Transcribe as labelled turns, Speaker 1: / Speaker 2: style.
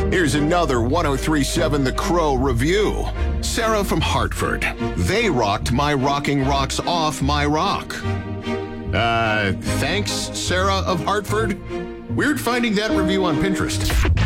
Speaker 1: Here's another 1037 The Crow review. Sarah from Hartford. They rocked my rocking rocks off my rock. Thanks, Sarah of Hartford. Weird finding that review on Pinterest.